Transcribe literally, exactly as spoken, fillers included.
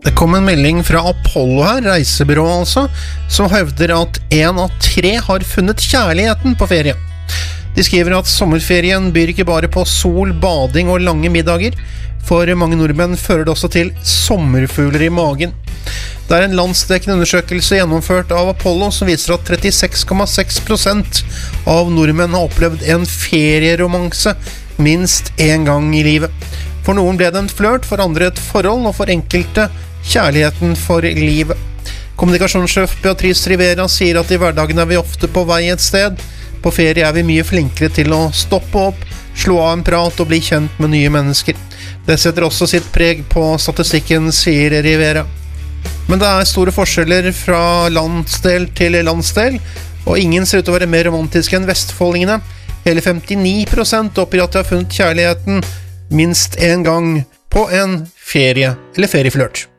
Det kom en melding fra Apollo her, reisebyrået altså, som hevder at en av tre har funnet kjærligheten på ferie. De skriver at sommerferien byr ikke bare på sol, bading og lange middager. For mange nordmenn fører det også til sommerfugler i magen. Det er en landsdekkende undersøkelse gjennomført av Apollo som viser at trettiseks komma seks prosent av nordmenn har opplevd en ferieromanse minst en gang i livet. For noen ble det en flørt, for andre et forhold, og for enkelte kjærligheten for livet. Kommunikasjonssjef Beatrice Rivera sier at i hverdagen er vi ofte på vei et sted. På ferie er vi mye flinkere til å stoppe opp, slå av en prat og bli kjent med nye mennesker. Det setter også sitt preg på statistikken, sier Rivera. Men det er store forskjeller fra landsdel til landsdel, og ingen ser ut til å være mer romantiske enn vestfoldingene. Hele femtini prosent oppgir at de har funnet kjærligheten minst en gang på en ferie eller ferieflørt.